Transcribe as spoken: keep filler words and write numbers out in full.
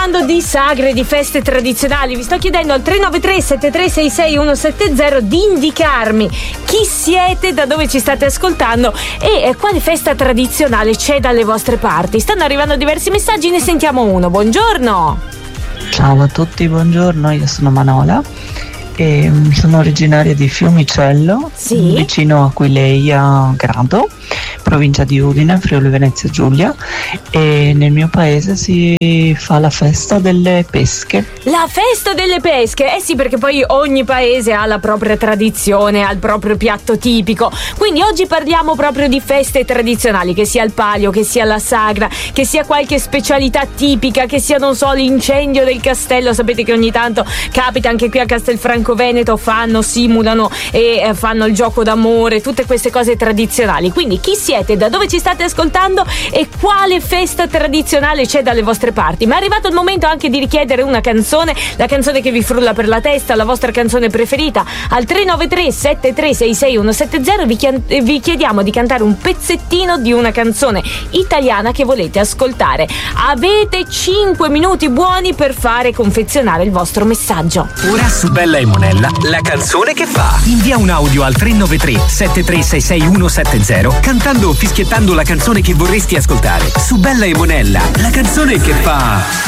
parlando di sagre, di feste tradizionali. Vi sto chiedendo al tre nove tre sette tre sei sei uno sette zero di indicarmi chi siete, da dove ci state ascoltando e quale festa tradizionale c'è dalle vostre parti. Stanno arrivando diversi messaggi, ne sentiamo uno. Buongiorno. Ciao a tutti, buongiorno, io sono Manola e sono originaria di Fiumicello, sì? vicino a Aquileia Grado, provincia di Udine, Friuli Venezia Giulia, e nel mio paese si fa la festa delle pesche. La festa delle pesche? Eh sì, perché poi ogni paese ha la propria tradizione, ha il proprio piatto tipico, quindi oggi parliamo proprio di feste tradizionali, che sia il palio, che sia la sagra, che sia qualche specialità tipica, che sia, non so, l'incendio del castello. Sapete che ogni tanto capita anche qui a Castelfranco Veneto, fanno, simulano e eh, fanno il gioco d'amore, tutte queste cose tradizionali. Quindi chi siete, da dove ci state ascoltando e quale festa tradizionale c'è dalle vostre parti? Ma è arrivato il momento anche di richiedere una canzone, la canzone che vi frulla per la testa, la vostra canzone preferita. Al tre nove tre sette tre sei sei uno sette zero vi, chi- vi chiediamo di cantare un pezzettino di una canzone italiana che volete ascoltare. Avete cinque minuti buoni per fare confezionare il vostro messaggio. Ora su Bella e Monella, la canzone che fa. Invia un audio al tre nove tre sette tre sei sei uno sette zero cantando o fischiettando la canzone che vorresti ascoltare. Su Bella e Monella, la canzone che fa.